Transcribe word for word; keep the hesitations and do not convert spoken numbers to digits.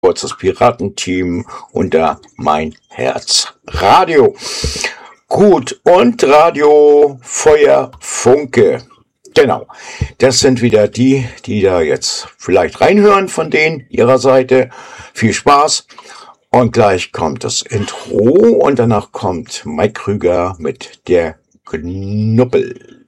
kurzes Piratenteam unter Mein Herz Radio. Gut, und Radio Feuer Funke. Genau, das sind wieder die, die da jetzt vielleicht reinhören von denen ihrer Seite. Viel Spaß. Und gleich kommt das Intro und danach kommt Mike Krüger mit der Knuppel.